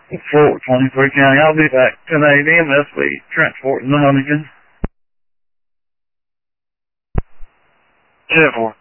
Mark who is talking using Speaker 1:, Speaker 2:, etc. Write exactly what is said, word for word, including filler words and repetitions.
Speaker 1: Fort twenty-three County. I'll be back ten eight a.m. S B transport in the Huntington. ten four.